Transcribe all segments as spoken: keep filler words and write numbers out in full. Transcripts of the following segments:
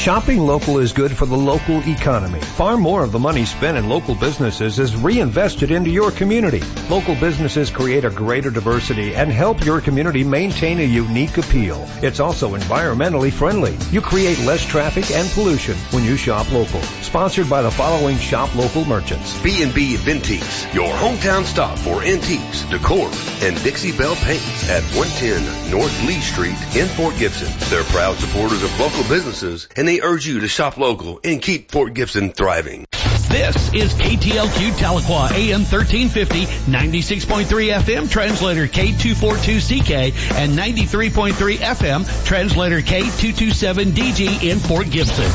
Shopping local is good for the local economy. Far more of the money spent in local businesses is reinvested into your community. Local businesses create a greater diversity and help your community maintain a unique appeal. It's also environmentally friendly. You create less traffic and pollution when you shop local. Sponsored by the following shop local merchants. B and B Vintiques, your hometown stop for antiques, decor, and Dixie Belle Paints at one ten North Lee Street in Fort Gibson. They're proud supporters of local businesses, and they urge you to shop local and keep Fort Gibson thriving. This is K T L Q Tahlequah, A M thirteen fifty, ninety-six point three F M, translator K two forty-two C K, and ninety-three point three F M, translator K two twenty-seven D G in Fort Gibson.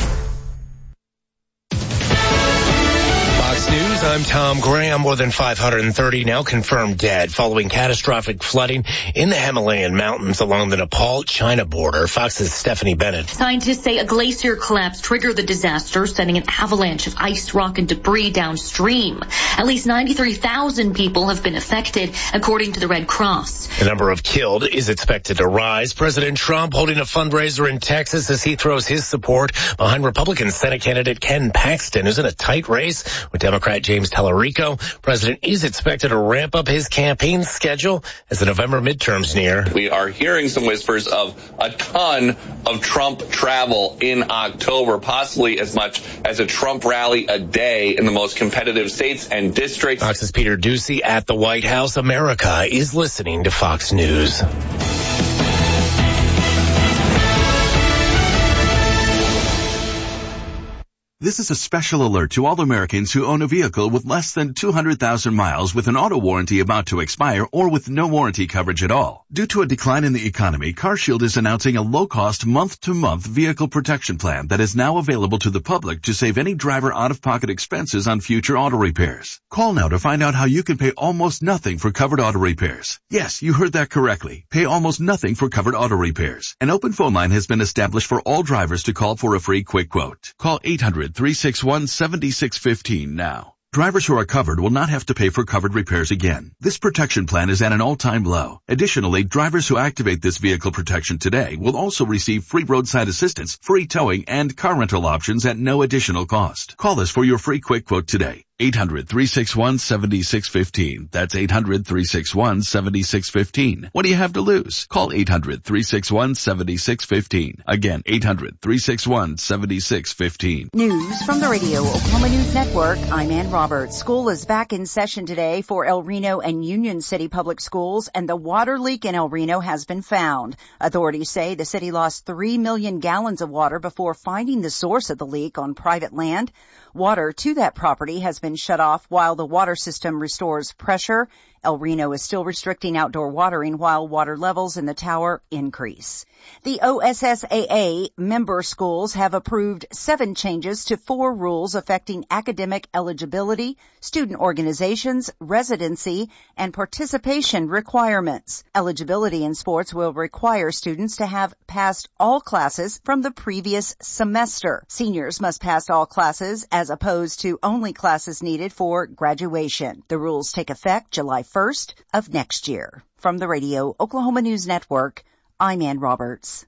News, I'm Tom Graham. More than five hundred thirty now confirmed dead following catastrophic flooding in the Himalayan mountains along the Nepal-China border. Fox's Stephanie Bennett. Scientists say a glacier collapse triggered the disaster, sending an avalanche of ice, rock, and debris downstream. At least ninety-three thousand people have been affected, according to the Red Cross. The number of killed is expected to rise. President Trump holding a fundraiser in Texas as he throws his support behind Republican Senate candidate Ken Paxton, who's in a tight race with Democrat James Tallarico. President is expected to ramp up his campaign schedule as the November midterms near. We are hearing some whispers of a ton of Trump travel in October, possibly as much as a Trump rally a day in the most competitive states and districts. Fox's Peter Ducey at the White House. America is listening to Fox News. This is a special alert to all Americans who own a vehicle with less than two hundred thousand miles with an auto warranty about to expire or with no warranty coverage at all. Due to a decline in the economy, CarShield is announcing a low-cost month-to-month vehicle protection plan that is now available to the public to save any driver out-of-pocket expenses on future auto repairs. Call now to find out how you can pay almost nothing for covered auto repairs. Yes, you heard that correctly. Pay almost nothing for covered auto repairs. An open phone line has been established for all drivers to call for a free quick quote. Call eight hundred, three six one, seven six one five now. Drivers who are covered will not have to pay for covered repairs again. This protection plan is at an all-time low. Additionally, drivers who activate this vehicle protection today will also receive free roadside assistance, free towing, and car rental options at no additional cost. Call us for your free quick quote today. eight hundred, three six one, seven six one five. That's eight hundred, three six one, seven six one five. What do you have to lose? Call eight hundred, three six one, seven six one five. Again, eight hundred, three six one, seven six one five. News from the Radio Oklahoma News Network. I'm Ann Roberts. School is back in session today for El Reno and Union City Public Schools, and the water leak in El Reno has been found. Authorities say the city lost three million gallons of water before finding the source of the leak on private land. Water to that property has been shut off while the water system restores pressure. El Reno is still restricting outdoor watering while water levels in the tower increase. The O S S A A member schools have approved seven changes to four rules affecting academic eligibility, student organizations, residency, and participation requirements. Eligibility in sports will require students to have passed all classes from the previous semester. Seniors must pass all classes as opposed to only classes needed for graduation. The rules take effect July first of next year. From the Radio Oklahoma News Network, I'm Ann Roberts.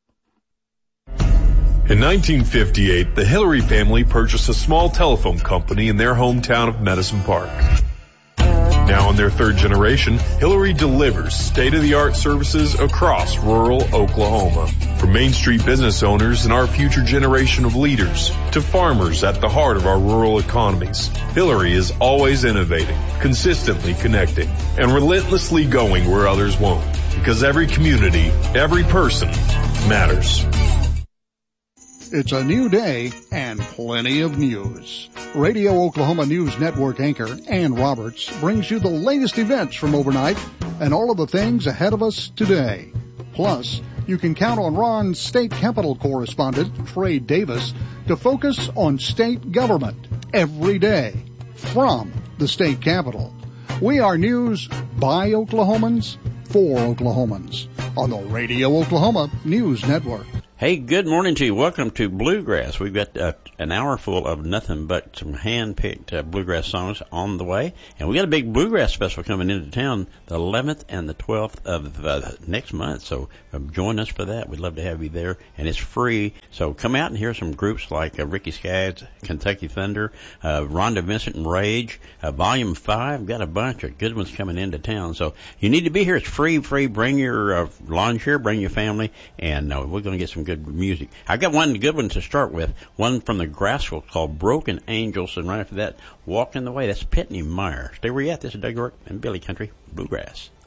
In nineteen fifty-eight, the Hillary family purchased a small telephone company in their hometown of Medicine Park. Now in their third generation, Hillary delivers state-of-the-art services across rural Oklahoma. From Main Street business owners and our future generation of leaders to farmers at the heart of our rural economies, Hillary is always innovating, consistently connecting, and relentlessly going where others won't. Because every community, every person matters. It's a new day and plenty of news. Radio Oklahoma News Network anchor Ann Roberts brings you the latest events from overnight and all of the things ahead of us today. Plus, you can count on Ron's state capitol correspondent, Trey Davis, to focus on state government every day from the state capitol. We are news by Oklahomans for Oklahomans on the Radio Oklahoma News Network. Hey, good morning to you. Welcome to Bluegrass. We've got uh, an hour full of nothing but some hand-picked uh, bluegrass songs on the way. And we got a big bluegrass special coming into town the eleventh and the twelfth of uh, next month. So uh, join us for that. We'd love to have you there. And it's free. So come out and hear some groups like uh, Ricky Skaggs, Kentucky Thunder, uh, Rhonda Vincent and Rage, uh, Volume five. We've got a bunch of good ones coming into town. So you need to be here. It's free, free. Bring your uh, lawn chair, bring your family, and uh, we're going to get some good music. I got one good one to start with, one from the Grassville called Broken Angels, and right after that, Walking the Way. That's Pitney Meyer. Stay where you at. This is Doug York and Billy Country Bluegrass.